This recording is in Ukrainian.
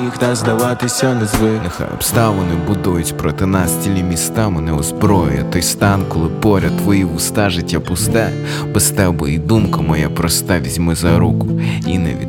ніхто здаватися не звик. Нехай обставини будують проти нас цілі міста, мене озброює той стан, коли поряд твої вуста, життя пусте. Без тебе і думка моя проста, візьми за руку і не